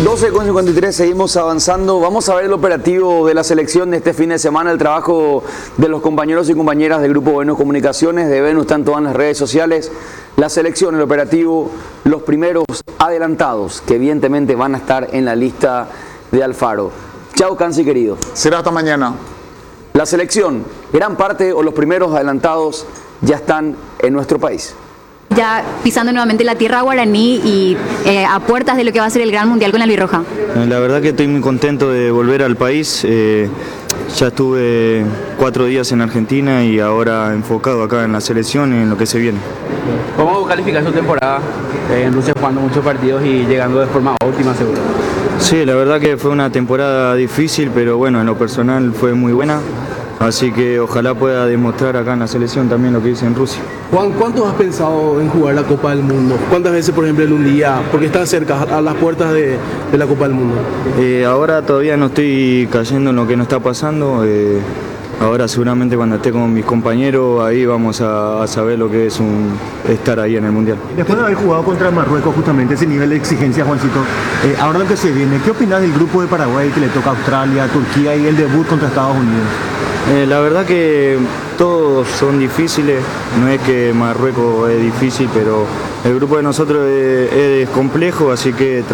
12:53, seguimos avanzando. Vamos a ver el operativo de la selección de este fin de semana, el trabajo de los compañeros y compañeras del Grupo Venus Comunicaciones. De Venus están todas las redes sociales. La selección, el operativo, los primeros adelantados, que evidentemente van a estar en la lista de Alfaro. Chao, Cansi querido. Será hasta mañana. La selección, gran parte o los primeros adelantados ya están en nuestro país. Ya pisando nuevamente la tierra guaraní y a puertas de lo que va a ser el Gran Mundial con la albirroja. La verdad que estoy muy contento de volver al país. Ya estuve 4 días en Argentina y ahora enfocado acá en la selección y en lo que se viene. ¿Cómo calificar su temporada en Rusia, jugando muchos partidos y llegando de forma óptima, seguro? Sí, la verdad que fue una temporada difícil, pero bueno, en lo personal fue muy buena. Así que ojalá pueda demostrar acá en la selección también lo que hice en Rusia. Juan, ¿cuánto has pensado en jugar la Copa del Mundo? ¿Cuántas veces, por ejemplo, en un día? Porque están cerca, a las puertas de la Copa del Mundo. Ahora todavía no estoy cayendo en lo que nos está pasando. Ahora seguramente cuando esté con mis compañeros ahí vamos a saber lo que es estar ahí en el Mundial. Después de haber jugado contra Marruecos, justamente ese nivel de exigencia, Juancito, ahora lo que se viene, ¿qué opinas del grupo de Paraguay que le toca a Australia, Turquía y el debut contra Estados Unidos? La verdad que todos son difíciles, no es que Marruecos es difícil, pero el grupo de nosotros es complejo, así que